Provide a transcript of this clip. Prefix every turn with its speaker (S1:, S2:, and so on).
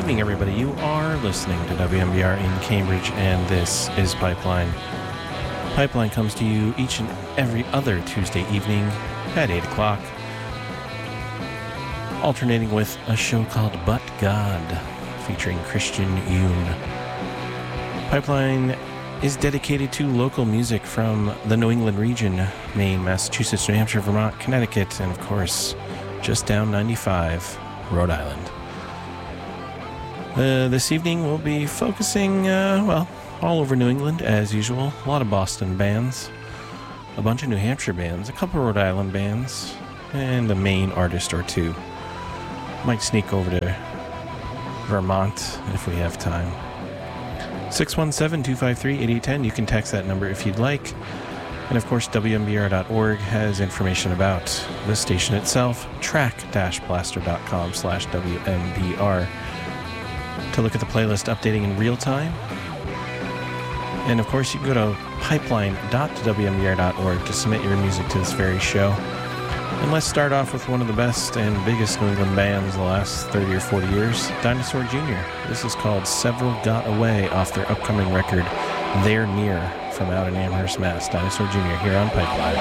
S1: evening, everybody. You are listening to WMBR in Cambridge, and this is Pipeline. Pipeline comes to you each and every other Tuesday evening at 8 o'clock, alternating with a show called But God, featuring Christian Yoon. Pipeline is dedicated to local music from the New England region, Maine, Massachusetts, New Hampshire, Vermont, Connecticut, and of course, just down 95, Rhode Island. This evening we'll be focusing, all over New England, as usual. A lot of Boston bands, a bunch of New Hampshire bands, a couple Rhode Island bands, and a Maine artist or two. Might sneak over to Vermont if we have time. 617-253-8810. You can text that number if you'd like. And of course, WMBR.org has information about the station itself, track-blaster.com/WMBR, to look at the playlist updating in real time. And of course, you can go to pipeline.wmbr.org to submit your music to this very show. And let's start off with one of the best and biggest New England bands the last 30 or 40 years, Dinosaur Jr. This is called Several Got Away off their upcoming record, They're Near, from out in Amherst, Mass. Dinosaur Jr. here on Pipeline.